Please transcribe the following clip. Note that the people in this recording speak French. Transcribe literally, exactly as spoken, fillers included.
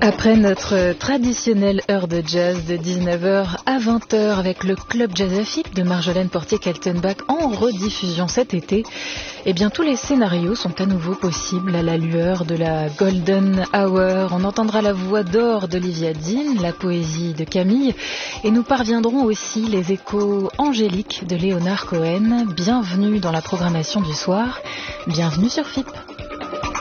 Après notre traditionnelle heure de jazz de dix-neuf heures à vingt heures avec le Club Jazz F I P de Marjolaine Portier-Kaltenbach en rediffusion cet été, eh bien tous les scénarios sont à nouveau possibles à la lueur de la Golden Hour. On entendra la voix d'or d'Olivia Dean, la poésie de Camille et nous parviendrons aussi les échos angéliques de Leonard Cohen. Bienvenue dans la programmation du soir, bienvenue sur F I P.